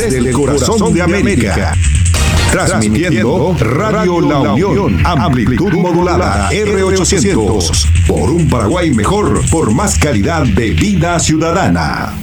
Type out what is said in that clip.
desde el corazón de América. Transmitiendo Radio La Unión, amplitud modulada R800. Por un Paraguay mejor, por más calidad de vida ciudadana.